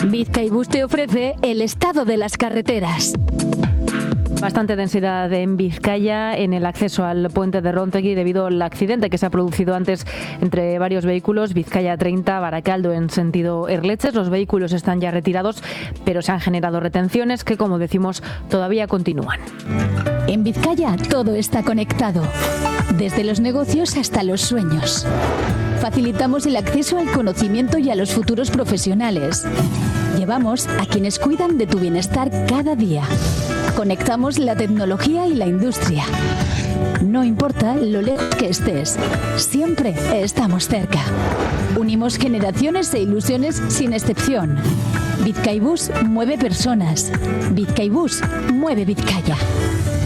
Bizkaibus te ofrece el estado de las carreteras. Bastante densidad en Vizcaya en el acceso al puente de Róntegui debido al accidente que se ha producido antes entre varios vehículos. Vizcaya 30, Barakaldo en sentido Erletxes. Los vehículos están ya retirados, pero se han generado retenciones que, como decimos, todavía continúan. En Vizcaya todo está conectado, desde los negocios hasta los sueños. Facilitamos el acceso al conocimiento y a los futuros profesionales. Llevamos a quienes cuidan de tu bienestar cada día. Conectamos la tecnología y la industria. No importa lo lejos que estés, siempre estamos cerca. Unimos generaciones e ilusiones sin excepción. Bizkaibus mueve personas. Bizkaibus mueve Vizcaya.